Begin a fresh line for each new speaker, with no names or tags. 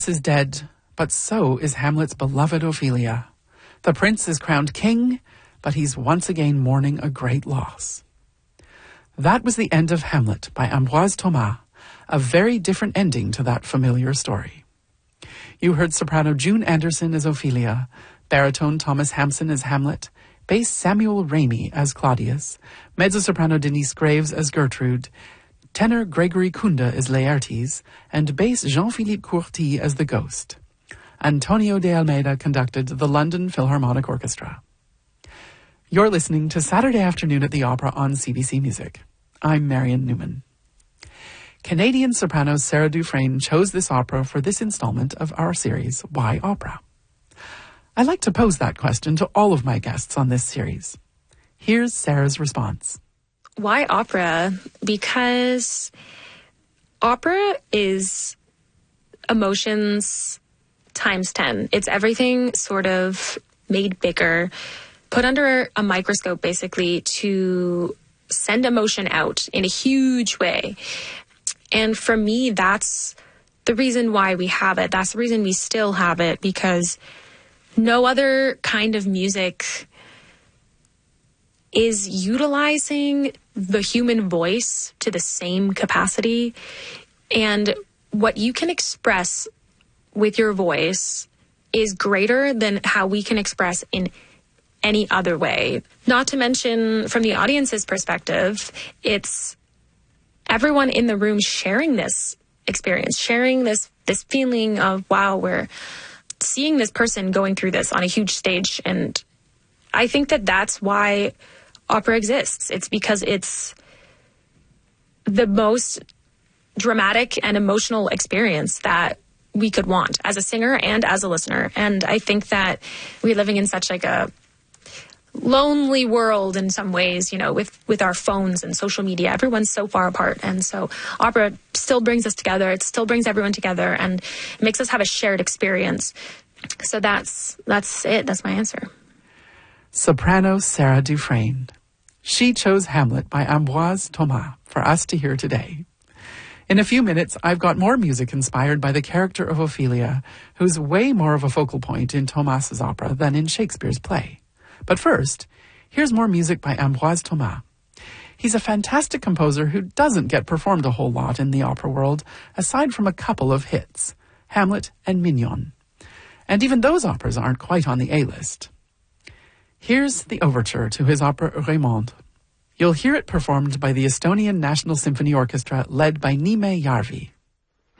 is dead, but so is Hamlet's beloved Ophelia. The prince is crowned king, but he's once again mourning a great loss. That was the end of Hamlet by Ambroise Thomas, a very different ending to that familiar story. You heard soprano June Anderson as Ophelia, baritone Thomas Hampson as Hamlet, bass Samuel Ramey as Claudius, mezzo-soprano Denise Graves as Gertrude, tenor Gregory Kunda as Laertes, and bass Jean-Philippe Courty as the Ghost. Antonio de Almeida conducted the London Philharmonic Orchestra. You're listening to Saturday Afternoon at the Opera on CBC Music. I'm Marion Newman. Canadian soprano Sarah Dufresne chose this opera for this installment of our series, Why Opera? I like to pose that question to all of my guests on this series. Here's Sarah's response.
Why opera? Because opera is emotions times 10. It's everything sort of made bigger, put under a microscope basically to send emotion out in a huge way. And for me, that's the reason why we have it. That's the reason we still have it, because no other kind of music is utilizing the human voice to the same capacity. And what you can express with your voice is greater than how we can express in any other way. Not to mention, from the audience's perspective, it's everyone in the room sharing this experience, sharing this feeling of, wow, we're seeing this person going through this on a huge stage. And I think that that's why opera exists. It's because it's the most dramatic and emotional experience that we could want as a singer and as a listener. And I think that we're living in such like a lonely world in some ways, you know, with our phones and social media. Everyone's so far apart. And so opera still brings us together. It still brings everyone together and it makes us have a shared experience. So that's it. That's my answer.
Soprano Sarah Dufresne. She chose Hamlet by Ambroise Thomas for us to hear today. In a few minutes, I've got more music inspired by the character of Ophelia, who's way more of a focal point in Thomas's opera than in Shakespeare's play. But first, here's more music by Ambroise Thomas. He's a fantastic composer who doesn't get performed a whole lot in the opera world, aside from a couple of hits, Hamlet and Mignon. And even those operas aren't quite on the A-list. Here's the overture to his opera Raymonde. You'll hear it performed by the Estonian National Symphony Orchestra led by Niime Järvi.